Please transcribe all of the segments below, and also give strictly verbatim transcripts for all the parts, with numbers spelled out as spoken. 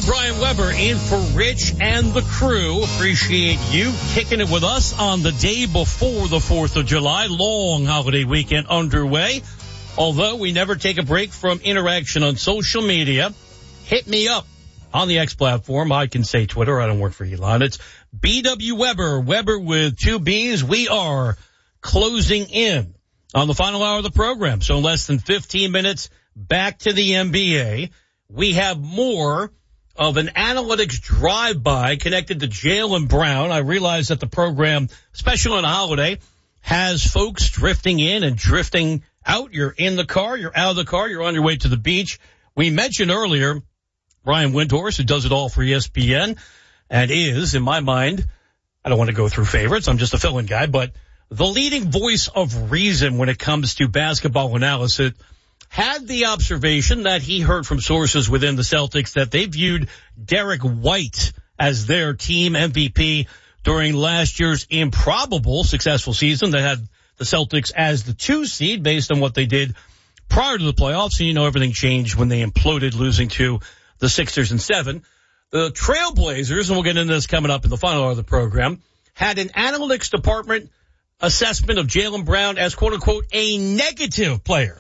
Brian Weber in for Rich and the crew. Appreciate you kicking it with us on the day before the fourth of July. Long holiday weekend underway. Although we never take a break from interaction on social media, hit me up on the X platform. I can say Twitter. I don't work for Elon. It's B W Weber, Weber with two B's. We are closing in on the final hour of the program. So in less than fifteen minutes, back to the N B A. We have more of an analytics drive-by connected to Jaylen Brown. I realize that the program, especially on a holiday, has folks drifting in and drifting out. You're in the car, you're out of the car, you're on your way to the beach. We mentioned earlier Brian Windhorst, who does it all for E S P N and is, in my mind, I don't want to go through favorites, I'm just a fill-in guy, but the leading voice of reason when it comes to basketball analysis, had the observation that he heard from sources within the Celtics that they viewed Derek White as their team M V P during last year's improbable successful season that had the Celtics as the two seed based on what they did prior to the playoffs. And you know everything changed when they imploded, losing to the Sixers in seven. The Trailblazers, and we'll get into this coming up in the final hour of the program, had an analytics department assessment of Jaylen Brown as quote-unquote a negative player.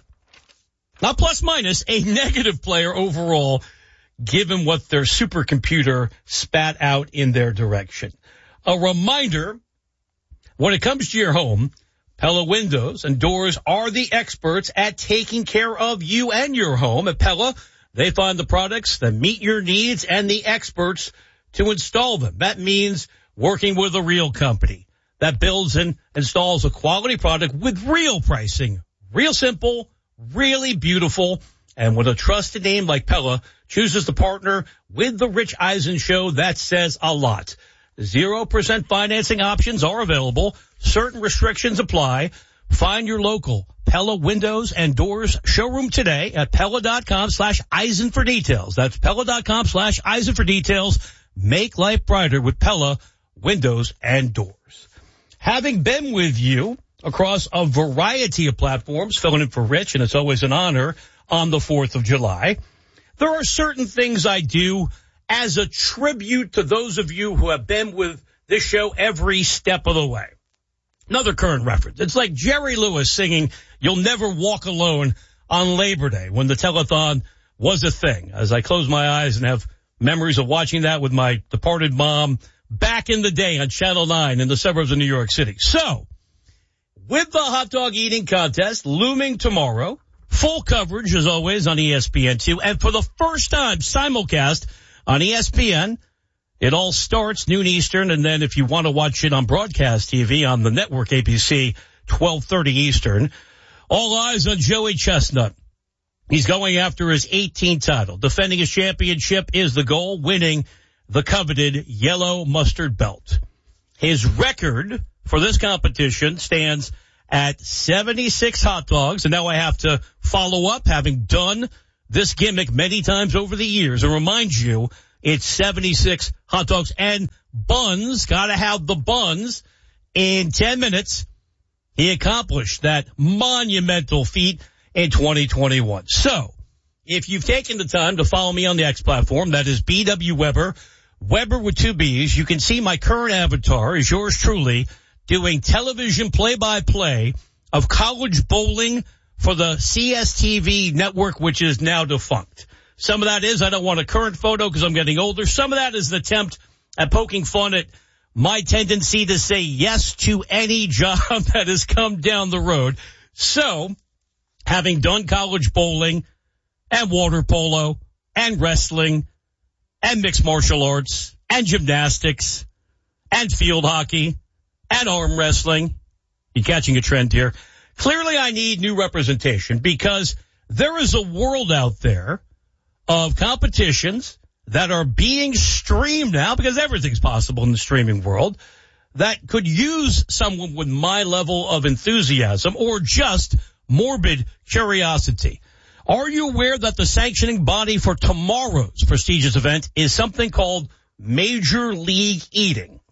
Not plus minus, a negative player overall, given what their supercomputer spat out in their direction. A reminder, when it comes to your home, Pella Windows and Doors are the experts at taking care of you and your home. At Pella, they find the products that meet your needs and the experts to install them. That means working with a real company that builds and installs a quality product with real pricing. Real simple, really beautiful, and when a trusted name like Pella chooses to partner with the Rich Eisen Show, that says a lot. Zero percent financing options are available. Certain restrictions apply. Find your local Pella Windows and Doors showroom today at Pella.com slash Eisen for details. That's Pella.com slash Eisen for details. Make life brighter with Pella Windows and Doors. Having been with you across a variety of platforms, filling in for Rich, and it's always an honor on the fourth of July. There are certain things I do as a tribute to those of you who have been with this show every step of the way. Another current reference. It's like Jerry Lewis singing You'll Never Walk Alone on Labor Day when the telethon was a thing. As I close my eyes and have memories of watching that with my departed mom back in the day on Channel nine in the suburbs of New York City. So, with the hot dog eating contest looming tomorrow, full coverage as always on E S P N two, and for the first time simulcast on E S P N. It all starts noon Eastern, and then if you want to watch it on broadcast T V on the network A B C, twelve thirty Eastern. All eyes on Joey Chestnut. He's going after his eighteenth title. Defending his championship is the goal, winning the coveted yellow mustard belt. His record for this competition stands at seventy-six hot dogs, and now I have to follow up, having done this gimmick many times over the years, and remind you it's seventy-six hot dogs and buns. Gotta have the buns. In ten minutes, he accomplished that monumental feat in twenty twenty-one. So, if you've taken the time to follow me on the X platform, that is B W Weber, Weber with two B's, you can see my current avatar is yours truly, doing television play-by-play of college bowling for the C S T V network, which is now defunct. Some of that is I don't want a current photo because I'm getting older. Some of that is an attempt at poking fun at my tendency to say yes to any job that has come down the road. So, having done college bowling and water polo and wrestling and mixed martial arts and gymnastics and field hockey and arm wrestling, you catching a trend here? Clearly I need new representation because there is a world out there of competitions that are being streamed now, because everything's possible in the streaming world, that could use someone with my level of enthusiasm or just morbid curiosity. Are you aware that the sanctioning body for tomorrow's prestigious event is something called Major League Eating?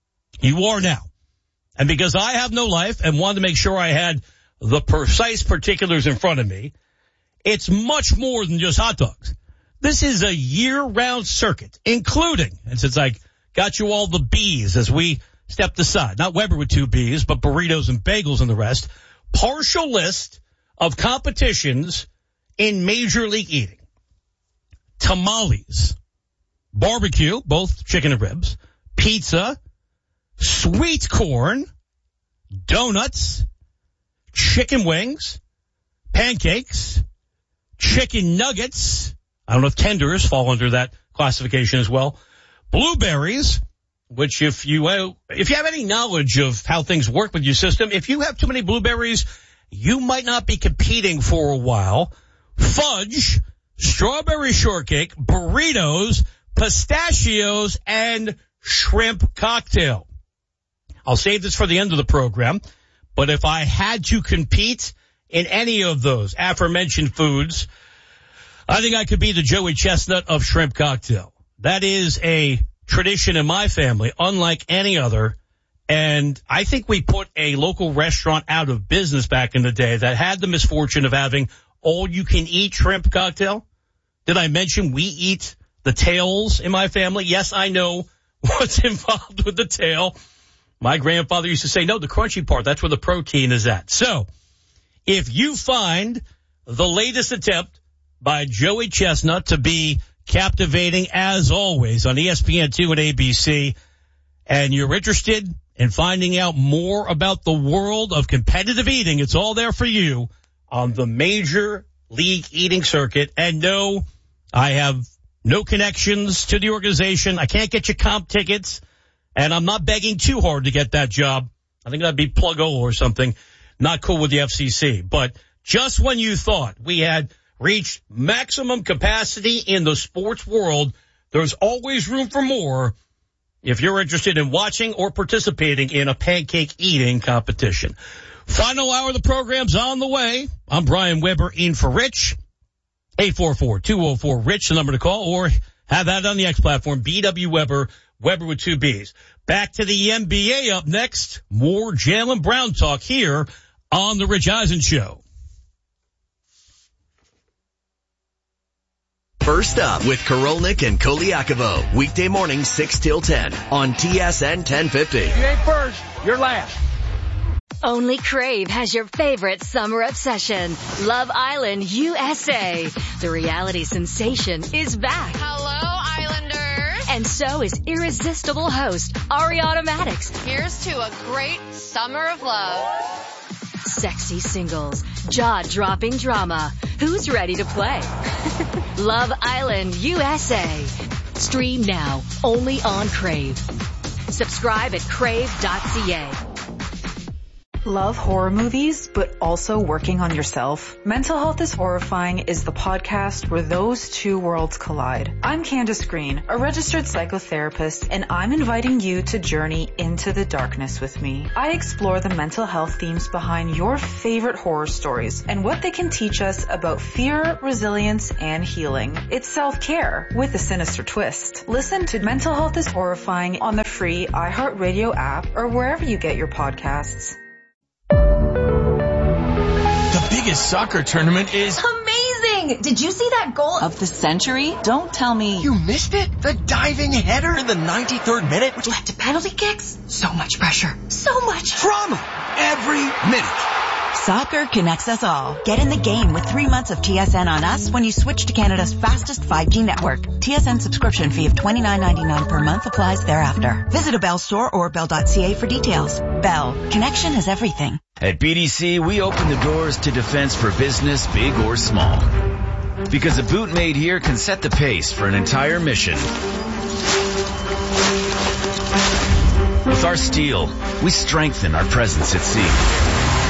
You are now. And because I have no life and wanted to make sure I had the precise particulars in front of me, it's much more than just hot dogs. This is a year-round circuit, including, and since I got you all the B's as we stepped aside, not Weber with two B's, but burritos and bagels and the rest, partial list of competitions in Major League Eating. Tamales, barbecue, both chicken and ribs, pizza, sweet corn, donuts, chicken wings, pancakes, chicken nuggets. I don't know if tenders fall under that classification as well. Blueberries, which if you uh, if you have any knowledge of how things work with your system, if you have too many blueberries, you might not be competing for a while. Fudge, strawberry shortcake, burritos, pistachios, and shrimp cocktail. I'll save this for the end of the program, but if I had to compete in any of those aforementioned foods, I think I could be the Joey Chestnut of shrimp cocktail. That is a tradition in my family, unlike any other. And I think we put a local restaurant out of business back in the day that had the misfortune of having all-you-can-eat shrimp cocktail. Did I mention we eat the tails in my family? Yes, I know what's involved with the tail. My grandfather used to say, no, the crunchy part, that's where the protein is at. So if you find the latest attempt by Joey Chestnut to be captivating as always on E S P N two and A B C, and you're interested in finding out more about the world of competitive eating, it's all there for you on the Major League Eating circuit. And no, I have no connections to the organization. I can't get you comp tickets, and I'm not begging too hard to get that job. I think that'd be plug-o or something. Not cool with the F C C. But just when you thought we had reached maximum capacity in the sports world, there's always room for more if you're interested in watching or participating in a pancake eating competition. Final hour of the program's on the way. I'm Brian Weber in for Rich. eight four four, two oh four, RICH, the number to call, or have that on the X platform, B W Weber, Weber with two B's. Back to the N B A up next. More Jaylen Brown talk here on the Rich Eisen Show. First up with Korolnik and Koliakovo. Weekday mornings six till ten on T S N ten fifty. You ain't first, you're last. Only Crave has your favorite summer obsession, Love Island U S A. The reality sensation is back. Hello, Islanders. And so is irresistible host Ariana Madix. Here's to a great summer of love. Sexy singles, jaw-dropping drama. Who's ready to play? Love Island U S A. Stream now, only on Crave. Subscribe at crave dot c a. Love horror movies, but also working on yourself? Mental Health is Horrifying is the podcast where those two worlds collide. I'm Candace Green, a registered psychotherapist, and I'm inviting you to journey into the darkness with me. I explore the mental health themes behind your favorite horror stories and what they can teach us about fear, resilience, and healing. It's self-care with a sinister twist. Listen to Mental Health is Horrifying on the free iHeartRadio app or wherever you get your podcasts. The biggest soccer tournament is amazing! Did you see that goal of the century? Don't tell me you missed it. The diving header in the ninety-third minute, which led to penalty kicks. So much pressure. So much drama. Every minute. Soccer connects us all. Get in the game with three months of T S N on us when you switch to Canada's fastest five G network. T S N subscription fee of twenty-nine ninety-nine per month applies thereafter. Visit a Bell store or bell dot c a for details. Bell. Connection is everything. At B D C, we open the doors to defense for business, big or small. Because a boot made here can set the pace for an entire mission. With our steel, we strengthen our presence at sea.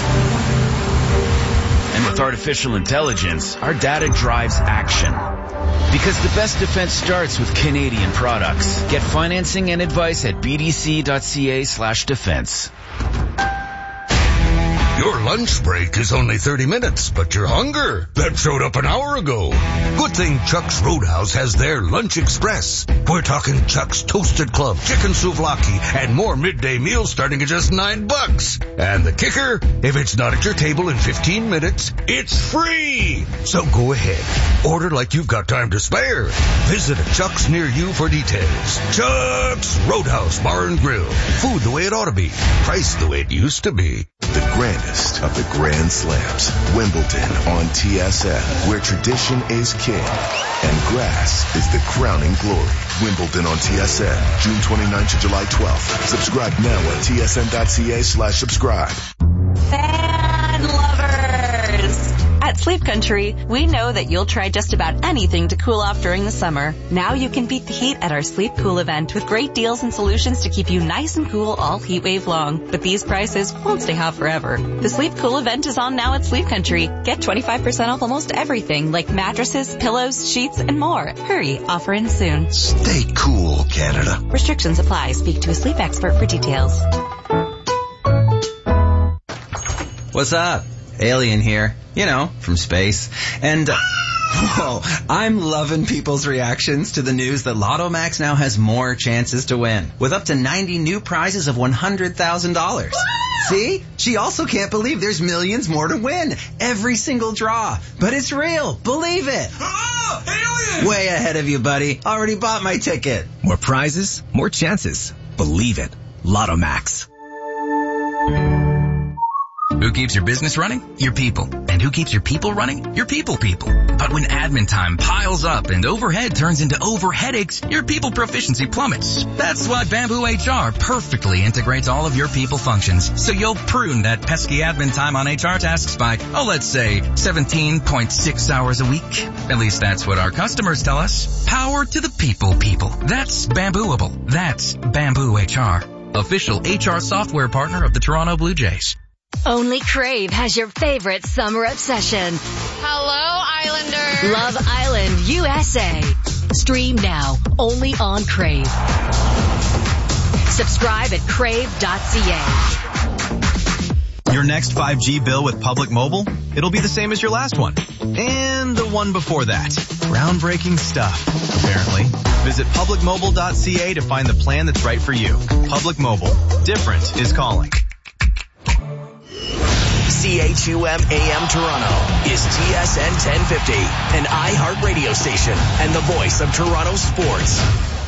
And with artificial intelligence, our data drives action. Because the best defense starts with Canadian products. Get financing and advice at b d c dot c a slash defense. Your lunch break is only thirty minutes, but your hunger, that showed up an hour ago. Good thing Chuck's Roadhouse has their Lunch Express. We're talking Chuck's Toasted Club, chicken souvlaki, and more midday meals starting at just nine bucks. And the kicker, if it's not at your table in fifteen minutes, it's free. So go ahead, order like you've got time to spare. Visit a Chuck's near you for details. Chuck's Roadhouse Bar and Grill. Food the way it ought to be. Price the way it used to be. The grandest of the Grand Slams. Wimbledon on T S N, where tradition is king and grass is the crowning glory. Wimbledon on T S N, June twenty-ninth to July twelfth. Subscribe now at tsn.ca slash subscribe. Fan lovers! At Sleep Country, we know that you'll try just about anything to cool off during the summer. Now you can beat the heat at our Sleep Cool event with great deals and solutions to keep you nice and cool all heat wave long. But these prices won't stay hot forever. The Sleep Cool event is on now at Sleep Country. Get twenty-five percent off almost everything like mattresses, pillows, sheets, and more. Hurry, offer ends soon. Stay cool, Canada. Restrictions apply. Speak to a sleep expert for details. What's up? Alien here. You know, from space. And, uh, whoa, I'm loving people's reactions to the news that Lotto Max now has more chances to win, with up to ninety new prizes of one hundred thousand dollars. See? She also can't believe there's millions more to win. Every single draw. But it's real. Believe it. Oh, alien! Way ahead of you, buddy. Already bought my ticket. More prizes, more chances. Believe it. Lotto Max. Who keeps your business running? Your people. And who keeps your people running? Your people people. But when admin time piles up and overhead turns into over headaches, your people proficiency plummets. That's why Bamboo H R perfectly integrates all of your people functions, so you'll prune that pesky admin time on H R tasks by, oh, let's say seventeen point six hours a week. At least that's what our customers tell us. Power to the people people. That's Bambooable. That's Bamboo H R. Official H R software partner of the Toronto Blue Jays. Only Crave has your favorite summer obsession. Hello, Islanders. Love Island U S A. Stream now, only on Crave. Subscribe at crave dot c a. Your next five G bill with Public Mobile? It'll be the same as your last one. And the one before that. Groundbreaking stuff, apparently. Visit public mobile dot c a to find the plan that's right for you. Public Mobile. Different is calling. C H U M A M Toronto is T S N ten fifty, an iHeart radio station and the voice of Toronto sports.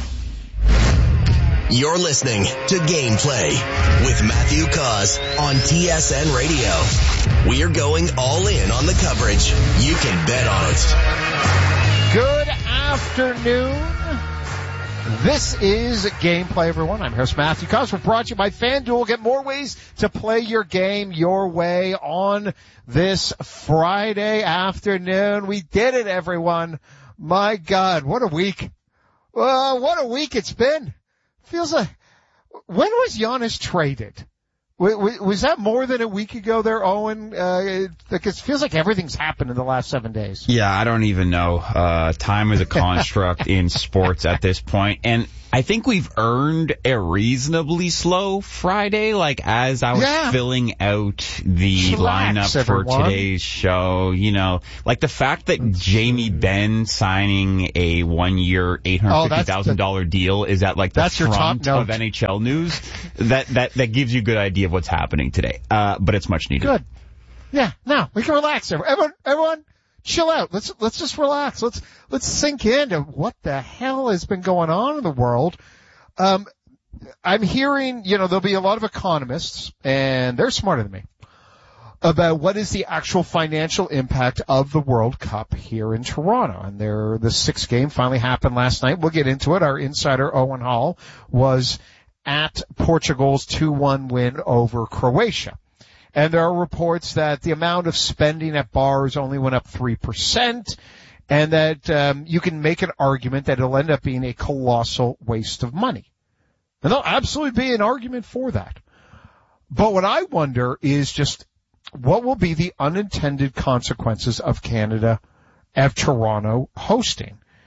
You're listening to Gameplay with Matthew Cause on T S N Radio. We're going all in on the coverage. You can bet on it. Good afternoon. This is Gameplay, everyone. I'm host Matthew Cause. We're brought to you by FanDuel. Get more ways to play your game your way on this Friday afternoon. We did it, everyone. My God, what a week. Uh, what a week it's been. Feels like, when was Giannis traded? Was that more than a week ago there, Owen? Uh, because it feels like everything's happened in the last seven days. Yeah, I don't even know. Uh, time is a construct in sports at this point. And I think we've earned a reasonably slow Friday, like as I was yeah. filling out the Relax, lineup everyone. for today's show, you know, like the fact that Jamie Benn signing a one-year eight hundred fifty thousand dollars oh, deal is at like the that's front your top of N H L news. that, that, that gives you a good idea of what's happening today. Uh, but it's much needed. Good. Yeah, now we can relax. Everyone, everyone, chill out. Let's, let's just relax. Let's, let's sink into what the hell has been going on in the world. Um, I'm hearing, you know, there'll be a lot of economists, and they're smarter than me, about what is the actual financial impact of the World Cup here in Toronto. And there, the sixth game finally happened last night. We'll get into it. Our insider, Owen Hall, was at Portugal's two one win over Croatia. And there are reports that the amount of spending at bars only went up three percent, and that um, you can make an argument that it'll end up being a colossal waste of money. And there'll absolutely be an argument for that. But what I wonder is just what will be the unintended consequences of Canada, of Toronto hosting.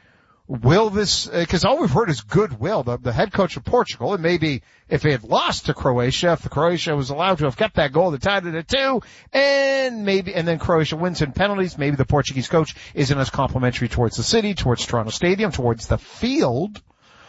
will this, because all we've heard is goodwill. The, the head coach of Portugal, and maybe if it had lost to Croatia, if the Croatia was allowed to have kept that goal that tied it at two, and maybe, and then Croatia wins in penalties, maybe the Portuguese coach isn't as complimentary towards the city, towards Toronto Stadium, towards the field.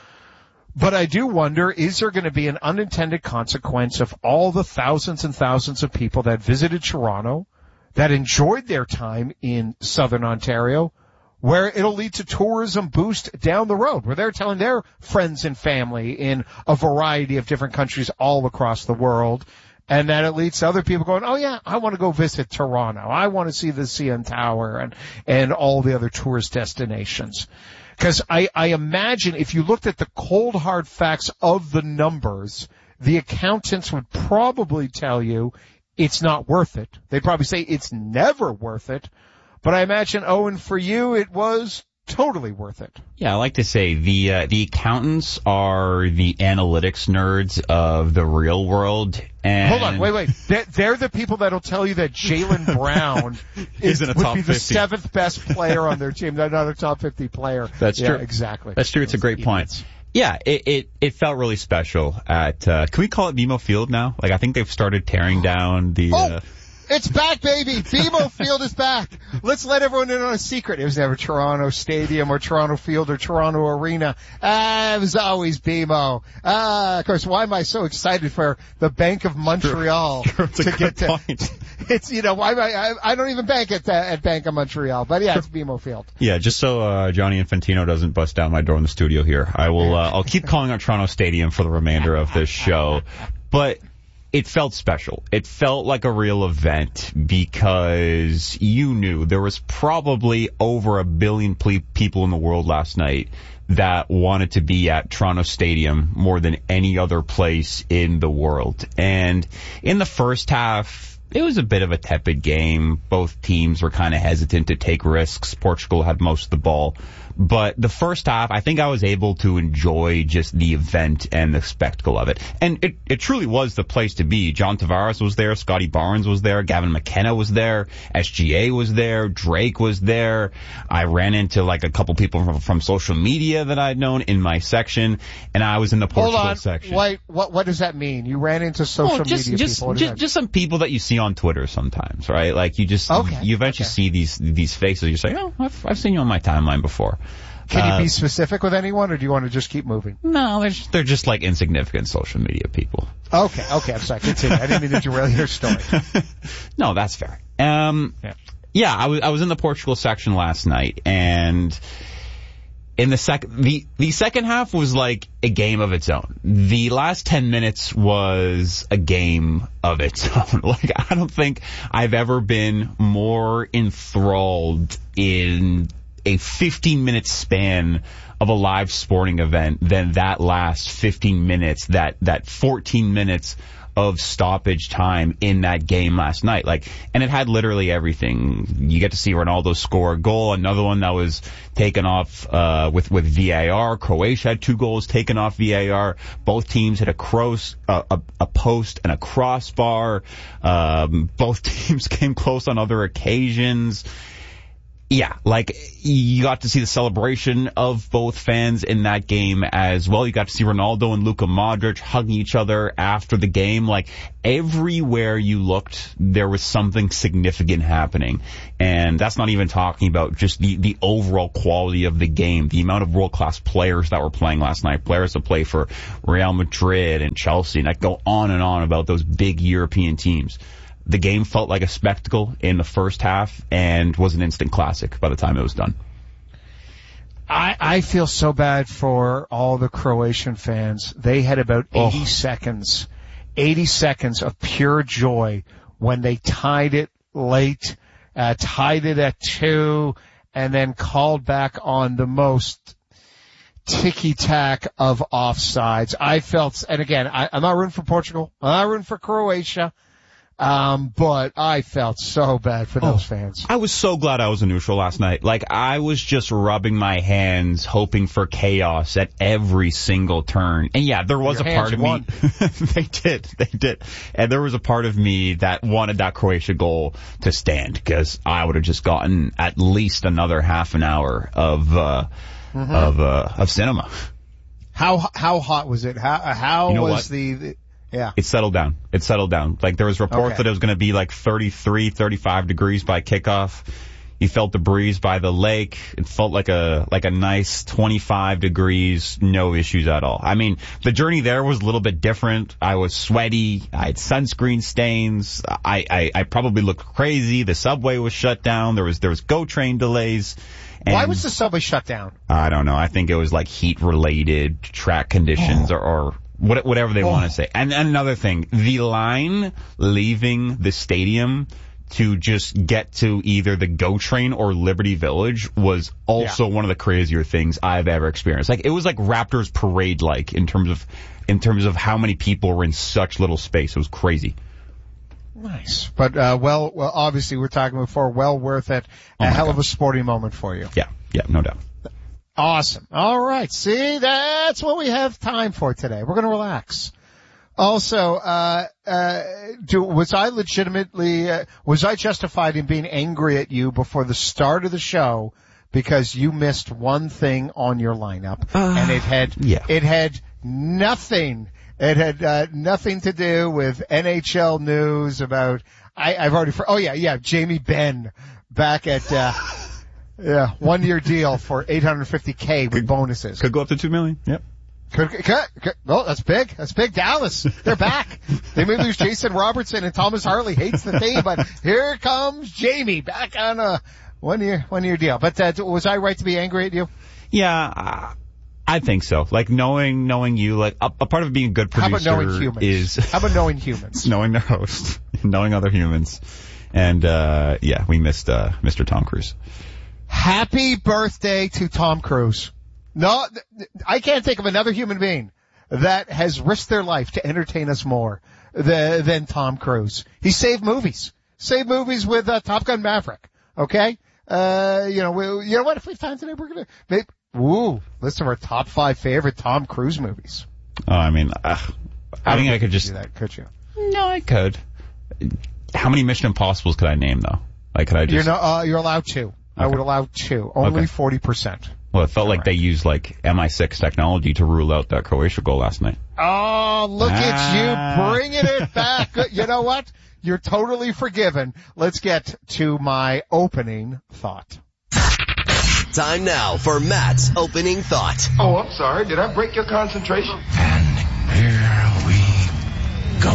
But I do wonder, is there going to be an unintended consequence of all the thousands and thousands of people that visited Toronto, that enjoyed their time in southern Ontario, where it'll lead to tourism boost down the road, where they're telling their friends and family in a variety of different countries all across the world, and that it leads to other people going, oh yeah, I want to go visit Toronto. I want to see the C N Tower and, and all the other tourist destinations. Because I, I imagine if you looked at the cold hard facts of the numbers, the accountants would probably tell you it's not worth it. They'd probably say it's never worth it. But I imagine, Owen, for you, it was totally worth it. Yeah, I like to say the uh, the accountants are the analytics nerds of the real world. And hold on, wait, wait. They're, they're the people that'll tell you that Jaylen Brown is, would be the fifty. seventh best player on their team. They're not a top fifty player. That's yeah, true. Exactly. That's true. It's a great point. Yeah, it, it, it felt really special at, uh, can we call it B M O Field now? Like, I think they've started tearing down the, oh. uh, It's back, baby. B M O Field is back. Let's let everyone in on a secret. It was never Toronto Stadium or Toronto Field or Toronto Arena. Ah, it was always B M O. Ah, of course, why am I so excited for the Bank of Montreal sure, sure, to get to? Point. It's, you know, why am I, I, I don't even bank at, uh, at Bank of Montreal, but yeah, it's B M O Field. Yeah, just so, uh, Johnny Infantino doesn't bust down my door in the studio here, I will, uh, I'll keep calling out Toronto Stadium for the remainder of this show. But, it felt special. It felt like a real event because you knew there was probably over a billion ple- people in the world last night that wanted to be at Toronto Stadium more than any other place in the world. And in the first half, it was a bit of a tepid game. Both teams were kind of hesitant to take risks. Portugal had most of the ball. But the first half, I think I was able to enjoy just the event and the spectacle of it. And it, it truly was the place to be. John Tavares was there, Scotty Barnes was there, Gavin McKenna was there, S G A was there, Drake was there. I ran into like a couple people from, from social media that I'd known in my section, and I was in the Portugal Hold on. section. Wait, what, what does that mean? You ran into social well, just, media just, people? Just, just some people that you see on Twitter sometimes, right? Like you just, okay. you eventually okay. see these, these faces, you say, oh, I've, I've seen you on my timeline before. Can you uh, be specific with anyone, or do you want to just keep moving? No, they're just, they're just like insignificant social media people. Okay, okay, I'm sorry. Continue. I didn't mean to derail your story. No, that's fair. Um, yeah. yeah, I was I was in the Portugal section last night, and in the second the the second half was like a game of its own. The last ten minutes was a game of its own. Like I don't think I've ever been more enthralled in a fifteen minute span of a live sporting event than that last fifteen minutes, that, that fourteen minutes of stoppage time in that game last night. Like, and it had literally everything. You get to see Ronaldo score a goal, another one that was taken off, uh, with, with V A R. Croatia had two goals taken off V A R. Both teams hit a cross, uh, a, a post and a crossbar. Um, both teams came close on other occasions. Yeah, like, you got to see the celebration of both fans in that game as well. You got to see Ronaldo and Luka Modric hugging each other after the game. Like, everywhere you looked, there was something significant happening. And that's not even talking about just the, the overall quality of the game, the amount of world-class players that were playing last night, players that play for Real Madrid and Chelsea, and I go on and on about those big European teams. The game felt like a spectacle in the first half and was an instant classic by the time it was done. I, I feel so bad for all the Croatian fans. They had about eighty oh. seconds, eighty seconds of pure joy when they tied it late, uh, tied it at two, and then called back on the most ticky-tack of offsides. I felt, and again, I, I'm not rooting for Portugal. I'm not rooting for Croatia. Um, but I felt so bad for those oh, fans. I was so glad I was a neutral last night. Like, I was just rubbing my hands, hoping for chaos at every single turn. And yeah, there was Your a part of won. me. They did. They did. And there was a part of me that wanted that Croatia goal to stand, because I would have just gotten at least another half an hour of, uh, mm-hmm. of uh, of cinema. How how hot was it? How how you know was what? the, the yeah? It settled down. It settled down. Like there was reports Okay. that it was going to be like thirty-three, thirty-five degrees by kickoff. You felt the breeze by the lake. It felt like a like a nice twenty-five degrees, no issues at all. I mean, the journey there was a little bit different. I was sweaty. I had sunscreen stains. I I, I probably looked crazy. The subway was shut down. There was there was GO train delays. And Why was the subway shut down? I don't know. I think it was like heat-related track conditions Oh. or, or what, whatever they Oh. want to say. And, and another thing, the line leaving the stadium to just get to either the GO train or Liberty Village was also yeah. one of the crazier things I've ever experienced. Like it was like Raptors parade-like in terms of in terms of how many people were in such little space. It was crazy. Nice. But, uh, well, well, obviously we're talking before, well worth it. A Oh hell God. of a sporting moment for you. Yeah, yeah, no doubt. Awesome. All right. See, that's what we have time for today. We're going to relax. Also, uh, uh, do, was I legitimately, uh, was I justified in being angry at you before the start of the show because you missed one thing on your lineup uh, and it had, yeah. it had nothing It had uh, nothing to do with N H L news about, I, I've already, oh yeah, yeah, Jamie Benn back at, uh, yeah, one year deal for eight hundred fifty K with bonuses. Could go up to two million. Yep. Could, could, could, oh, that's big. That's big. Dallas. They're back. They may lose Jason Robertson and Thomas Harley hates the team, but here comes Jamie back on a one year, one year deal. But, uh, was I right to be angry at you? Yeah, uh, I think so. Like knowing, knowing you, like a, a part of being a good producer How about knowing humans? is How about knowing humans? knowing their host, knowing other humans, and uh yeah, we missed uh Mister Tom Cruise. Happy birthday to Tom Cruise. No, I can't think of another human being that has risked their life to entertain us more than, than Tom Cruise. He saved movies. Saved movies with uh, Top Gun Maverick. Okay, uh, you know, we, you know what? If we have time today, we're gonna maybe. Ooh, list of our top five favorite Tom Cruise movies. Oh, I mean, uh, I, I think I could just do that, could you? No, I could. How many Mission Impossibles could I name though? Like, could I just? You're not. Uh, you're allowed two. Okay. I would allow two. Only forty okay. percent. Well, it felt All like right. they used like M I six technology to rule out that Croatia goal last night. Oh, look ah. at you bringing it back. You know what? You're totally forgiven. Let's get to my opening thought. Time now for Matt's opening thought. Oh, I'm sorry. Did I break your concentration? And here we go.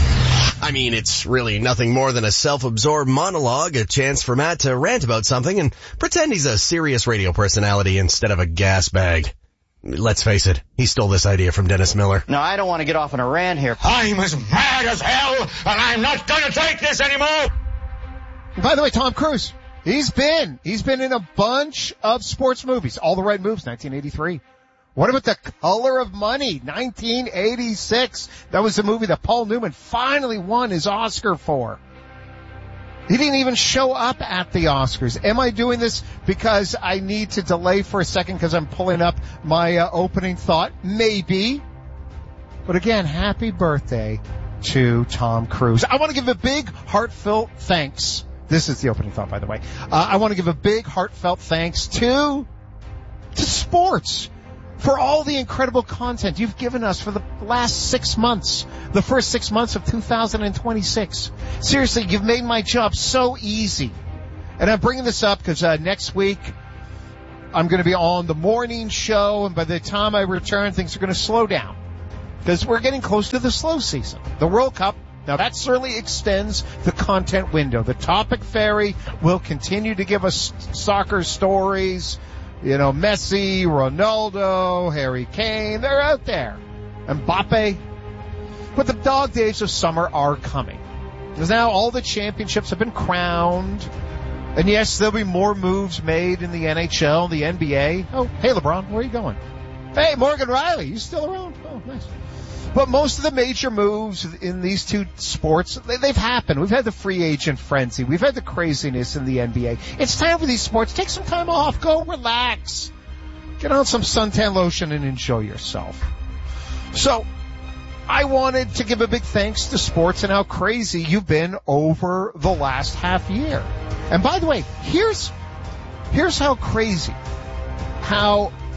I mean, it's really nothing more than a self-absorbed monologue, a chance for Matt to rant about something and pretend he's a serious radio personality instead of a gas bag. Let's face it, he stole this idea from Dennis Miller. No, I don't want to get off on a rant here. I'm as mad as hell, and I'm not gonna take this anymore! By the way, Tom Cruise, he's been, he's been in a bunch of sports movies. All the Right Moves, nineteen eighty-three. What about The Color of Money, nineteen eighty-six? That was the movie that Paul Newman finally won his Oscar for. He didn't even show up at the Oscars. Am I doing this because I need to delay for a second because I'm pulling up my uh, opening thought? Maybe. But again, happy birthday to Tom Cruise. I want to give a big heartfelt thanks. This is the opening thought, by the way. Uh, I want to give a big heartfelt thanks to, to sports. For all the incredible content you've given us for the last six months, the first six months of two thousand twenty-six. Seriously, you've made my job so easy. And I'm bringing this up because uh, next week I'm going to be on the morning show, and by the time I return, things are going to slow down. Because we're getting close to the slow season. The World Cup, now that certainly extends the content window. The Topic Fairy will continue to give us soccer stories. You know, Messi, Ronaldo, Harry Kane, they're out there. Mbappe. But the dog days of summer are coming. Because now all the championships have been crowned. And yes, there'll be more moves made in the N H L, the N B A. Oh, hey LeBron, where are you going? Hey, Morgan Riley, you still around? Oh, nice. But most of the major moves in these two sports, they, they've happened. We've had the free agent frenzy. We've had the craziness in the N B A. It's time for these sports. Take some time off. Go relax. Get on some suntan lotion and enjoy yourself. So, I wanted to give a big thanks to sports and how crazy you've been over the last half year. And by the way, here's, here's how crazy, how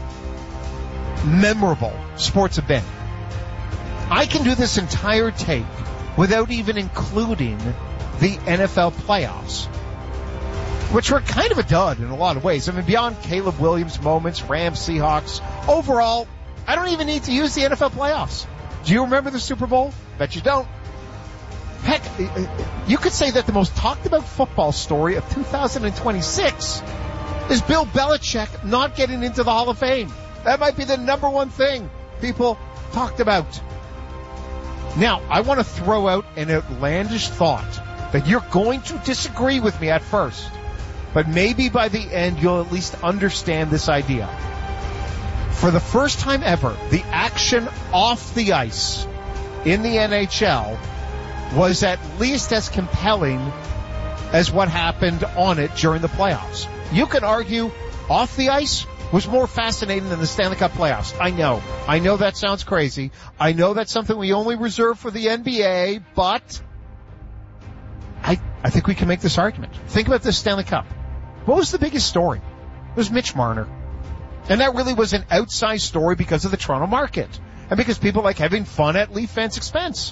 memorable sports have been. I can do this entire tape without even including the N F L playoffs, which were kind of a dud in a lot of ways. I mean, beyond Caleb Williams moments, Rams, Seahawks, overall, I don't even need to use the N F L playoffs. Do you remember the Super Bowl? Bet you don't. Heck, you could say that the most talked about football story of two thousand twenty-six is Bill Belichick not getting into the Hall of Fame. That might be the number one thing people talked about. Now, I want to throw out an outlandish thought that you're going to disagree with me at first, but maybe by the end you'll at least understand this idea. For the first time ever, the action off the ice in the N H L was at least as compelling as what happened on it during the playoffs. You can argue off the ice was more fascinating than the Stanley Cup playoffs. I know. I know that sounds crazy. I know that's something we only reserve for the N B A, but I, I think we can make this argument. Think about the Stanley Cup. What was the biggest story? It was Mitch Marner. And that really was an outsized story because of the Toronto market. And because people like having fun at Leaf fans' expense.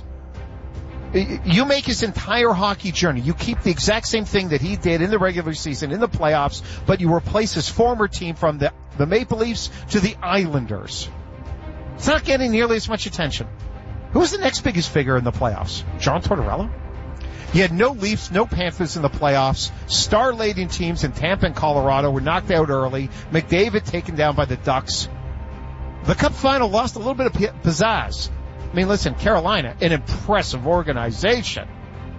You make his entire hockey journey. You keep the exact same thing that he did in the regular season, in the playoffs, but you replace his former team from the, the Maple Leafs to the Islanders. It's not getting nearly as much attention. Who was the next biggest figure in the playoffs? John Tortorella? He had no Leafs, no Panthers in the playoffs. Star-laden teams in Tampa and Colorado were knocked out early. McDavid taken down by the Ducks. The Cup final lost a little bit of pizzazz. I mean, listen, Carolina, an impressive organization.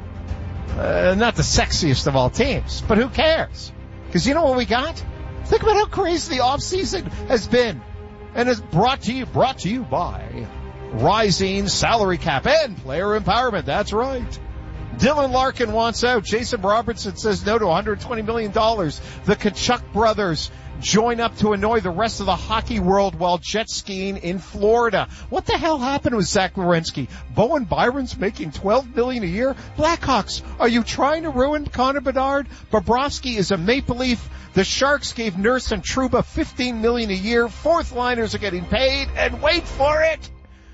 Uh, not the sexiest of all teams, but who cares? Because you know what we got? Think about how crazy the offseason has been. And is brought to you, brought to you by rising salary cap and player empowerment. That's right. Dylan Larkin wants out. Jason Robertson says no to one hundred twenty million dollars. The Kachuk brothers join up to annoy the rest of the hockey world while jet skiing in Florida. What the hell happened with Zach Werenski? Bowen Byron's making twelve million dollars a year? Blackhawks, are you trying to ruin Connor Bedard? Bobrovsky is a Maple Leaf. The Sharks gave Nurse and Trouba fifteen million dollars a year. Fourth liners are getting paid. And wait for it!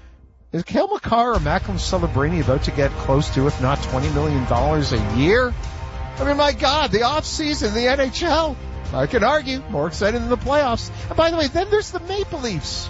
Is Cale Makar or Macklin Celebrini about to get close to, if not twenty million dollars a year? I mean, my God, the offseason, the N H L. I can argue, more exciting than the playoffs. And by the way, then there's the Maple Leafs.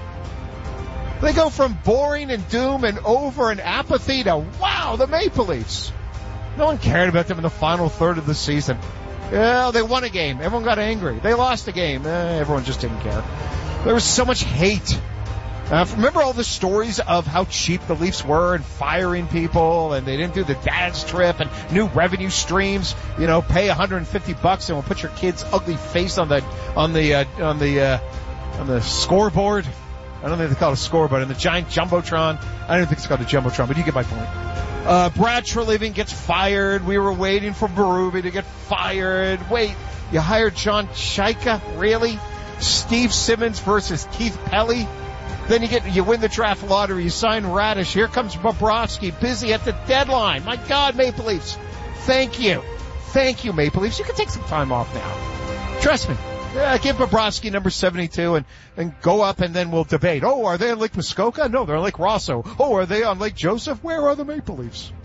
They go from boring and doom and over and apathy to, wow, the Maple Leafs. No one cared about them in the final third of the season. Yeah, they won a game. Everyone got angry. They lost a game. Eh, everyone just didn't care. There was so much hate. Uh, remember all the stories of how cheap the Leafs were and firing people, and they didn't do the dad's trip and new revenue streams. You know, pay one hundred fifty bucks and we'll put your kid's ugly face on the on the uh, on the uh, on the scoreboard. I don't think they call it a scoreboard. On the giant jumbotron. I don't think it's called a jumbotron, but you get my point. Uh, Brad Treliving gets fired. We were waiting for Berube to get fired. Wait, you hired John Chaika? Really? Steve Simmons versus Keith Pelly? Then you get, you win the draft lottery, you sign Radish. Here comes Bobrovsky, busy at the deadline. My God, Maple Leafs. Thank you. Thank you, Maple Leafs. You can take some time off now. Trust me. Yeah, give Bobrovsky number seventy-two and, and go up and then we'll debate. Oh, are they on Lake Muskoka? No, they're on Lake Rosso. Oh, are they on Lake Joseph? Where are the Maple Leafs?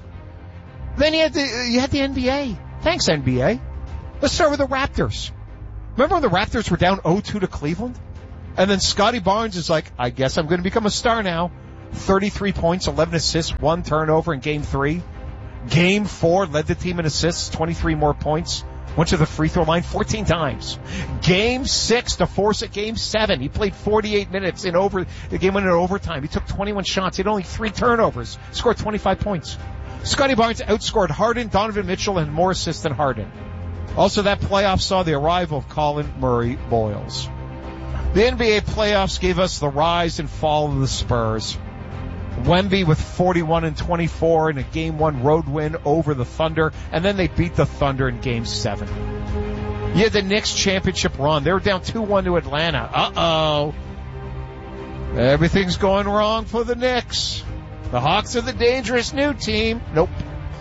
Then you had the, you had the N B A. Thanks, N B A. Let's start with the Raptors. Remember when the Raptors were down oh two to Cleveland? And then Scotty Barnes is like, I guess I'm going to become a star now. thirty-three points, eleven assists, one turnover in game three. Game four, led the team in assists, twenty-three more points. Went to the free throw line fourteen times. Game six to force it game seven. He played forty-eight minutes in over, the game went in overtime. He took twenty-one shots. He had only three turnovers. Scored twenty-five points. Scotty Barnes outscored Harden, Donovan Mitchell, and more assists than Harden. Also, that playoff saw the arrival of Colin Murray-Boyles. The N B A playoffs gave us the rise and fall of the Spurs. Wemby with forty-one and twenty-four in a game one road win over the Thunder, and then they beat the Thunder in game seven. You had the Knicks championship run. They were down two one to Atlanta. Uh-oh. Everything's going wrong for the Knicks. The Hawks are the dangerous new team. Nope.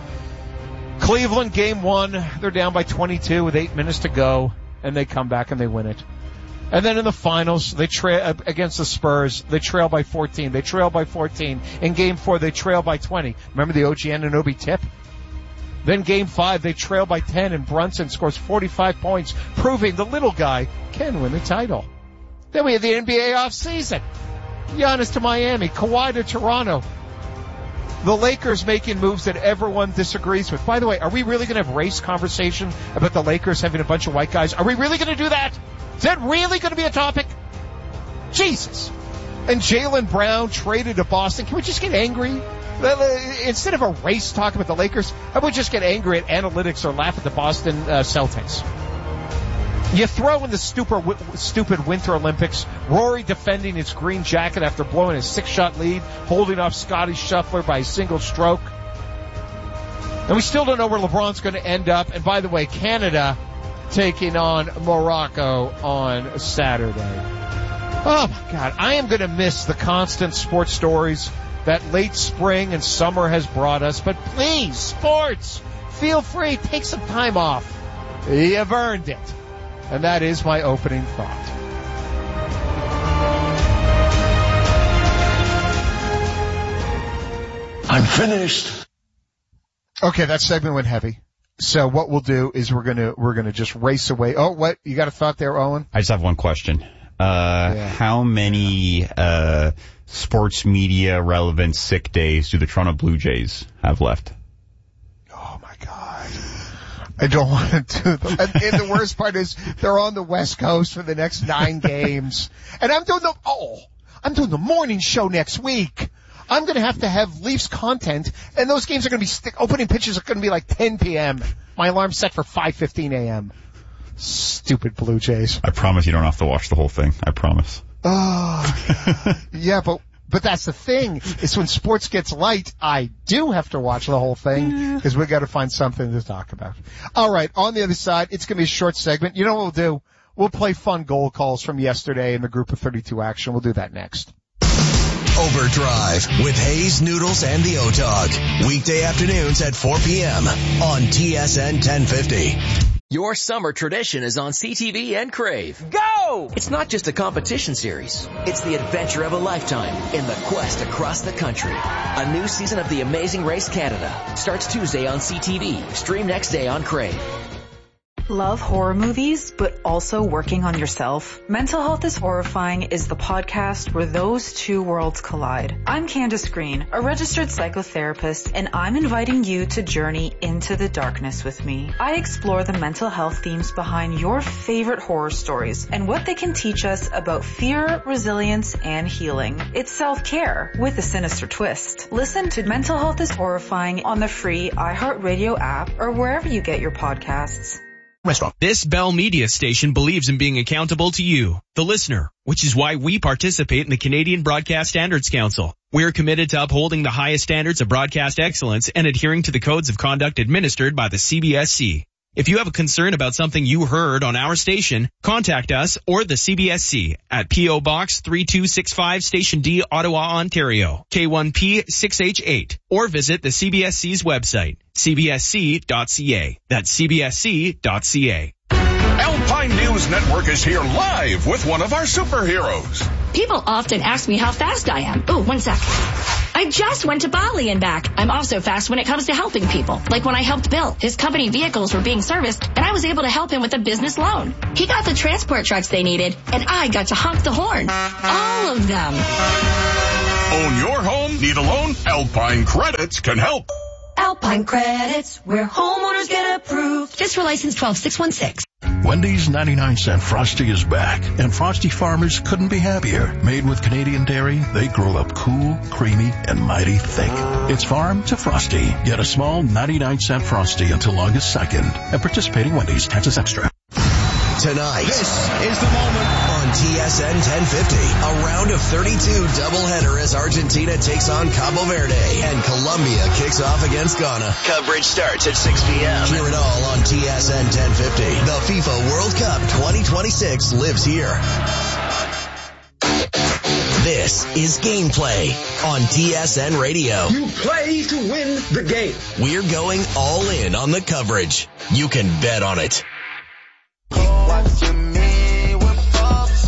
Cleveland game one. They're down by twenty-two with eight minutes to go, and they come back and they win it. And then in the finals, they trail against the Spurs. They trail by fourteen. They trail by fourteen. In Game Four, they trail by twenty. Remember the O G Anunoby tip? Then Game Five, they trail by ten, and Brunson scores forty-five points, proving the little guy can win the title. Then we have the N B A offseason. Giannis to Miami, Kawhi to Toronto. The Lakers making moves that everyone disagrees with. By the way, are we really going to have race conversation about the Lakers having a bunch of white guys? Are we really going to do that? Is that really going to be a topic? Jesus. And Jaylen Brown traded to Boston. Can we just get angry? Instead of a race talk about the Lakers, how about we just get angry at analytics or laugh at the Boston uh, Celtics? You throw in the stupid, stupid Winter Olympics, Rory defending his green jacket after blowing a six-shot lead, holding off Scottie Scheffler by a single stroke. And we still don't know where LeBron's going to end up. And by the way, Canada taking on Morocco on Saturday. Oh, my God. I am going to miss the constant sports stories that late spring and summer has brought us. But please, sports, feel free. Take some time off. You've earned it. And that is my opening thought. I'm finished. Okay, that segment went heavy. So what we'll do is we're gonna we're gonna just race away. Oh, what you got a thought there, Owen? I just have one question. Uh, yeah. How many uh sports media relevant sick days do the Toronto Blue Jays have left? Oh my God. I don't want to do them. And, and the worst part is they're on the West Coast for the next nine games. And I'm doing the, oh, I'm doing the morning show next week. I'm going to have to have Leafs content, and those games are going to be, st- opening pitches are going to be like ten p.m. My alarm's set for five fifteen a.m. Stupid Blue Jays. I promise you don't have to watch the whole thing. I promise. Oh, yeah, but But that's the thing, is when sports gets light, I do have to watch the whole thing, because we got to find something to talk about. All right, on the other side, it's going to be a short segment. You know what we'll do? We'll play fun goal calls from yesterday in the Group of thirty-two action. We'll do that next. Overdrive with Hayes, Noodles, and the O-Dog. Weekday afternoons at four p.m. on T S N ten fifty. Your summer tradition is on C T V and Crave. Go! It's not just a competition series. It's the adventure of a lifetime in the quest across the country. A new season of The Amazing Race Canada starts Tuesday on C T V. Stream next day on Crave. Love horror movies, but also working on yourself? Mental Health is Horrifying is the podcast where those two worlds collide. I'm Candace Green, a registered psychotherapist, and I'm inviting you to journey into the darkness with me. I explore the mental health themes behind your favorite horror stories and what they can teach us about fear, resilience, and healing. It's self-care with a sinister twist. Listen to Mental Health is Horrifying on the free iHeartRadio app or wherever you get your podcasts. Restaurant. This Bell Media station believes in being accountable to you, the listener, which is why we participate in the Canadian Broadcast Standards Council. We're committed to upholding the highest standards of broadcast excellence and adhering to the codes of conduct administered by the C B S C. If you have a concern about something you heard on our station, contact us or the C B S C at P O Box three two six five, Station D, Ottawa, Ontario, K one P six H eight, or visit the C B S C's website, c b s c dot c a. That's c b s c dot c a. Alpine News Network is here live with one of our superheroes. People often ask me how fast I am. Oh, one sec. I just went to Bali and back. I'm also fast when it comes to helping people. Like when I helped Bill. His company vehicles were being serviced, and I was able to help him with a business loan. He got the transport trucks they needed, and I got to honk the horn. All of them. Own your home? Need a loan? Alpine Credits can help. Alpine Credits, where homeowners get approved. Just for license twelve six one six. Wendy's ninety-nine cent Frosty is back, and Frosty farmers couldn't be happier. Made with Canadian dairy, they grow up cool, creamy, and mighty thick. It's farm to Frosty. Get a small ninety-nine cent Frosty until August second at participating Wendy's. Taxes extra. Tonight, this is the moment on T S N ten fifty. A round of thirty-two doubleheader as Argentina takes on Cabo Verde and Colombia kicks off against Ghana. Coverage starts at six p.m. Hear it all on T S N ten fifty. The FIFA World Cup twenty twenty-six lives here. This is Gameplay on T S N Radio. You play to win the game. We're going all in on the coverage. You can bet on it.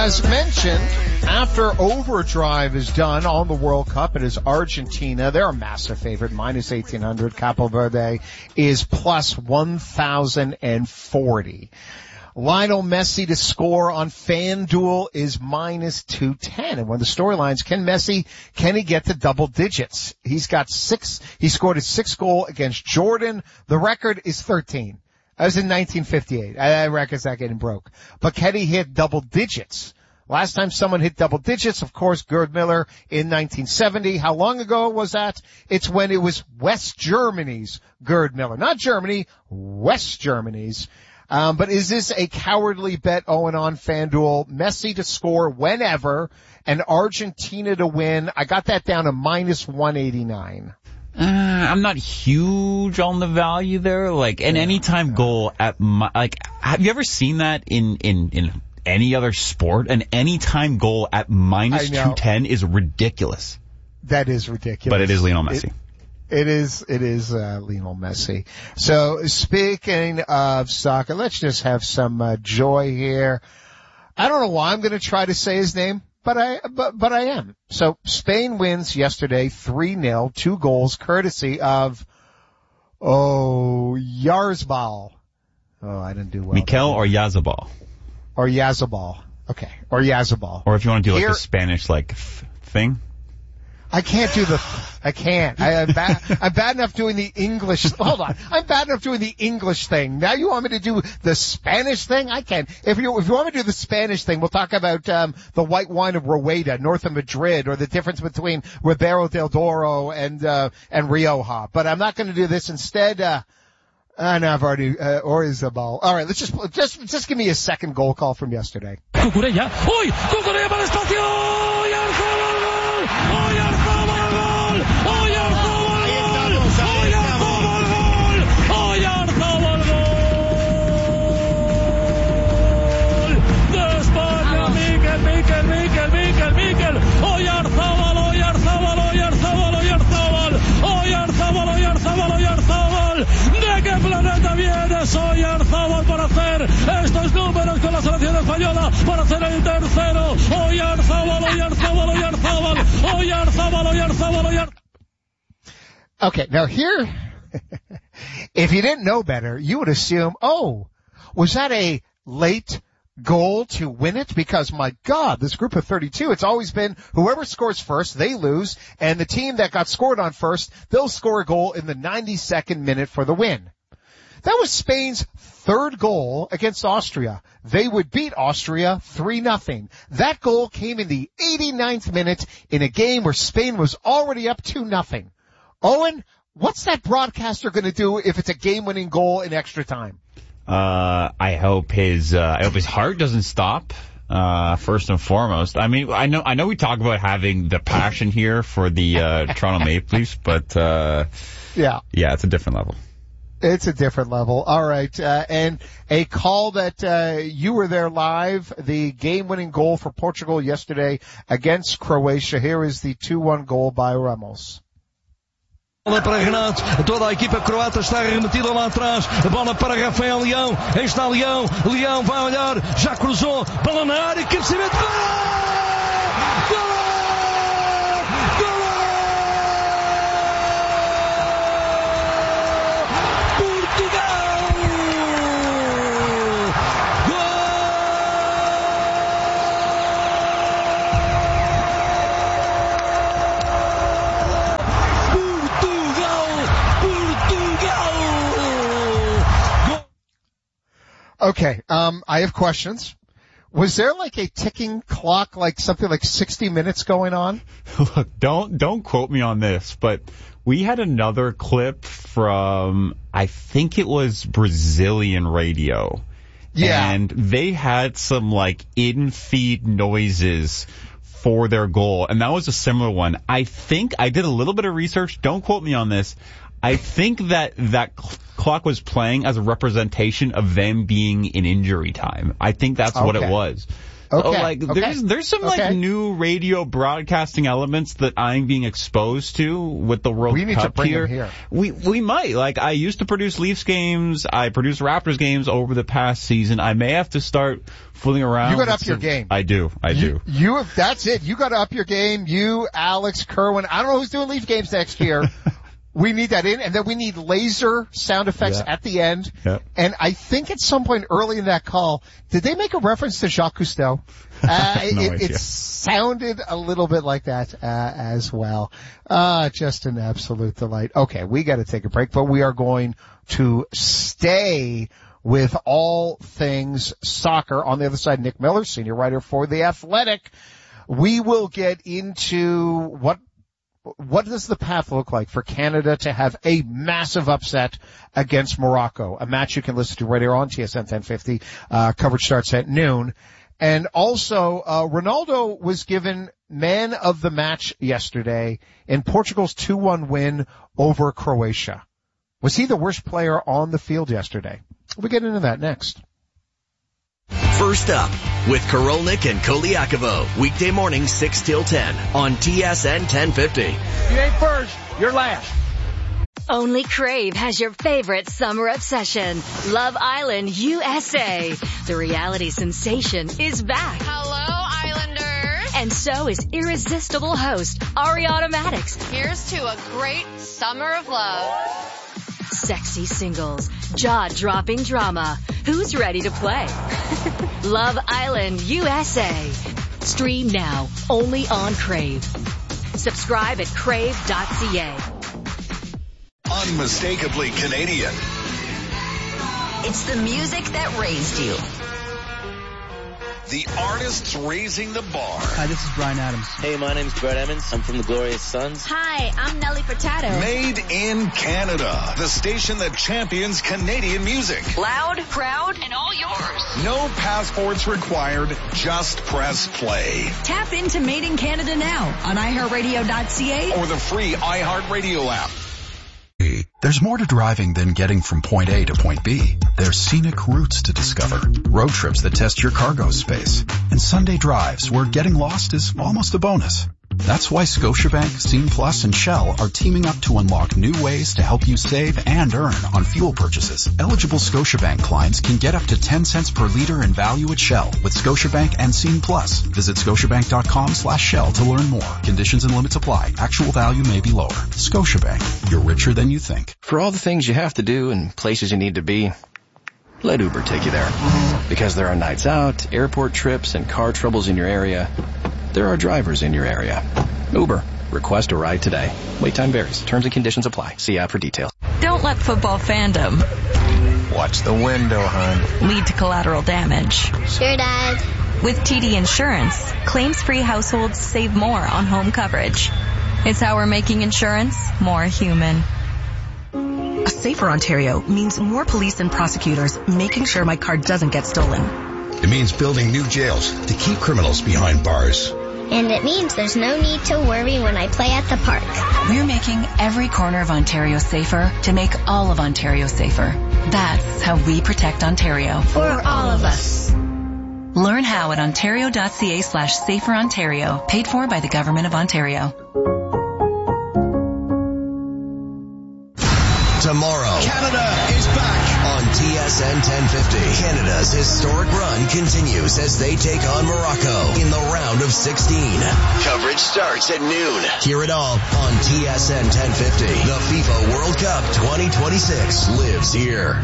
As mentioned, after overdrive is done on the World Cup, it is Argentina. They're a massive favorite, minus eighteen hundred. Capo Verde is plus one thousand forty. Lionel Messi to score on FanDuel is minus two ten. And one of the storylines, can Messi, can he get to double digits? He's got six, he scored a six goal against Jordan. The record is thirteen. That was in nineteen fifty-eight. I record's not getting broke. But can he hit double digits? Last time someone hit double digits, of course, Gerd Miller in nineteen seventy. How long ago was that? It's when it was West Germany's Gerd Miller. Not Germany, West Germany's. Um, but is this a cowardly bet, Owen, on FanDuel? Messi to score whenever and Argentina to win. I got that down to minus one eighty-nine. Uh, I'm not huge on the value there. Like an anytime goal at my, like, have you ever seen that in, in, in any other sport? An anytime goal at minus two ten is ridiculous. That is ridiculous. But it is Lionel Messi. It, It is, it is, uh, Lionel Messi. So speaking of soccer, let's just have some, uh, joy here. I don't know why I'm going to try to say his name, but I, but, but I am. So Spain wins yesterday three nil, two goals courtesy of, oh, Yarzbal. Oh, I didn't do well. Mikel or Yazabal? Or Yazabal. Okay. Or Yazabal. Or if you want to do like Here, the Spanish, like, th- thing? I can't do the, I can't. I, I'm bad, I'm bad enough doing the English, hold on. I'm bad enough doing the English thing. Now you want me to do the Spanish thing? I can. If you, if you want me to do the Spanish thing, we'll talk about, um, the white wine of Rueda, north of Madrid, or the difference between Ribera del Duero and, uh, and Rioja. But I'm not going to do this. Instead, uh, Uh, no, I've already, uh, or Isabel. All right, let's just, just, just give me a second goal call from yesterday. Cucurella. ¡Uy! Cucurella para el espacio. ¡Y Arzabal gol! ¡Uy, Arzabal gol! ¡Uy, Arzabal gol! ¡Uy, Arzabal gol! ¡Uy, Arzabal gol! De España, Mikel, Mikel, Mikel, Mikel, Mikel. ¡Uy, Arzabal! ¡Uy, Arzabal! ¡Uy, Arzabal! ¡Uy, Arzabal! ¡Uy, Arzabal! ¡Uy, Arzabal! ¡Uy, Arzabal! ¿De qué planeta vienes hoy, Arzabal, para hacer estos números con la selección española, para hacer el tercero? Hoy Arzabal, hoy Arzabal, hoy Arzabal, hoy Arzabal, hoy Arzabal, hoy Arzabal. Okay, now here, if you didn't know better, you would assume, oh, was that a late goal to win it? Because my God, this group of thirty-two, it's always been whoever scores first, they lose, and the team that got scored on first, they'll score a goal in the ninety-second minute for the win. That was Spain's third goal against Austria. They would beat Austria three nothing. That goal came in the eighty-ninth minute in a game where Spain was already up two nothing. Owen, what's that broadcaster going to do if it's a game-winning goal in extra time? Uh, I hope his, uh, I hope his heart doesn't stop, uh, first and foremost. I mean, I know, I know we talk about having the passion here for the, uh, Toronto Maple Leafs, but, uh, yeah, yeah, it's a different level. It's a different level. All right. Uh, and a call that, uh, you were there live, the game-winning goal for Portugal yesterday against Croatia. Here is the two one goal by Ramos. Para Renato, toda a equipa croata está remetida lá atrás, a bola para Rafael Leão, aí está Leão, Leão vai olhar, já cruzou, bola na área, cabeceamento, gol! Gol! Gol! Portugal! Okay, um, I have questions. Was there like a ticking clock, like something like sixty minutes going on? Look, don't, don't quote me on this, but we had another clip from, I think it was Brazilian radio. Yeah. And they had some like in-feed noises for their goal, and that was a similar one. I think I did a little bit of research. Don't quote me on this. I think that that cl- clock was playing as a representation of them being in injury time. I think that's okay. what it was. Okay. So, like, okay. there's there's some okay. like new radio broadcasting elements that I'm being exposed to with the World we need Cup to bring here. Them here. We we might. Like, I used to produce Leafs games. I produced Raptors games over the past season. I may have to start fooling around. You got to with up your some, game. I do. I you, do. You that's it. You got to up your game. You, Alex, Kerwin. I don't know who's doing Leaf games next year. We need that in, and then we need laser sound effects yeah. at the end. Yeah. And I think at some point early in that call, did they make a reference to Jacques Cousteau? Uh, no it, it sounded a little bit like that uh, as well. Uh, just an absolute delight. Okay, we got to take a break, but we are going to stay with all things soccer. On the other side, Nick Miller, senior writer for The Athletic. We will get into what What does the path look like for Canada to have a massive upset against Morocco? A match you can listen to right here on T S N ten fifty. Uh, coverage starts at noon. And also, uh, Ronaldo was given man of the match yesterday in Portugal's two one win over Croatia. Was he the worst player on the field yesterday? We'll get into that next. First up, with Korolnik and Koliakovo, weekday morning six till ten on T S N ten fifty. You ain't first, you're last. Only Crave has your favorite summer obsession, Love Island U S A. The reality sensation is back. Hello, Islanders. And so is irresistible host Ariana Maddox. Here's to a great summer of love. Sexy singles, jaw-dropping drama. Who's ready to play? Love Island U S A. Stream now, only on Crave. Subscribe at crave dot c a. Unmistakably Canadian. It's the music that raised you. The artists raising the bar. Hi, this is Bryan Adams. Hey, my name's Brett Emmons. I'm from the Glorious Sons. Hi, I'm Nelly Furtado. Made in Canada. The station that champions Canadian music. Loud, proud, and all yours. No passports required. Just press play. Tap into Made in Canada now on i heart radio dot c a or the free iHeartRadio app. There's more to driving than getting from point A to point B. There's scenic routes to discover, road trips that test your cargo space, and Sunday drives where getting lost is almost a bonus. That's why Scotiabank, Scene Plus, and Shell are teaming up to unlock new ways to help you save and earn on fuel purchases. Eligible Scotiabank clients can get up to ten cents per liter in value at Shell with Scotiabank and Scene Plus. Visit scotiabank.com slash Shell to learn more. Conditions and limits apply. Actual value may be lower. Scotiabank. You're richer than you think. For all the things you have to do and places you need to be, let Uber take you there. Because there are nights out, airport trips, and car troubles in your area, there are drivers in your area. Uber. Request a ride today. Wait time varies. Terms and conditions apply. See app for details. Don't let football fandom Watch the window, hon. lead to collateral damage. Sure, Dad. With T D Insurance, claims-free households save more on home coverage. It's how we're making insurance more human. A safer Ontario means more police and prosecutors making sure my car doesn't get stolen. It means building new jails to keep criminals behind bars. And it means there's no need to worry when I play at the park. We're making every corner of Ontario safer to make all of Ontario safer. That's how we protect Ontario. For all of us. Learn how at ontario.ca slash safer Ontario. Paid for by the Government of Ontario. Tomorrow, Canada is back on T S N ten fifty. Canada's historic run continues as they take on Morocco in the round of sixteen. Coverage starts at noon. Hear it all on T S N ten fifty. The FIFA World Cup twenty twenty-six lives here.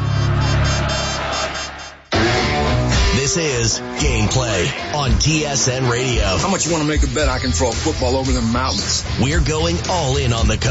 This is Gameplay on T S N Radio. How much you want to make a bet I can throw a football over the mountains? We're going all in on the coverage.